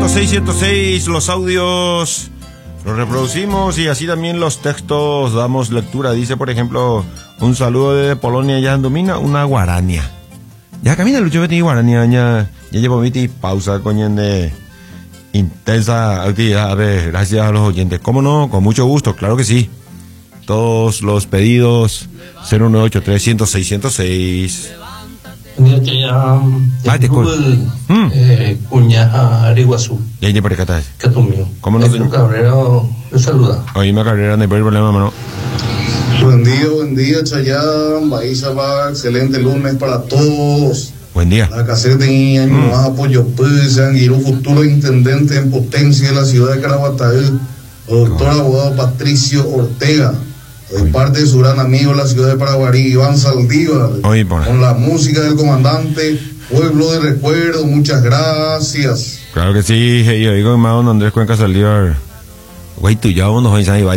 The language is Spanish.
106, los audios los reproducimos y así también los textos damos lectura. Dice, por ejemplo, un saludo de Polonia, ya domina una guarania. Ya camina Lucho Betty guarania, ya llevo mi pausa coñen de intensa actividad. A ver, gracias a los oyentes. ¿Cómo no? Con mucho gusto, claro que sí. Todos los pedidos 0983106. Te cuña Ariguazú. Ya por acá. ¿Qué tú mío? ¿Cómo no? Cabrera le saluda. Oíme Cabrera, no hay problema, mano. Buen día, Chayán. Baizaba, excelente lunes para todos. Buen día. La caseta y más apoyo, pues, y un futuro intendente en potencia de la ciudad de Caraguatay, doctor abogado Patricio Ortega. De parte de su gran amigo en la ciudad de Paraguarí, Iván Saldívar, con la música del comandante, pueblo de recuerdo, muchas gracias. Claro que sí, yo digo, hermano Andrés Cuenca Saldívar, güey, tú ya vamos a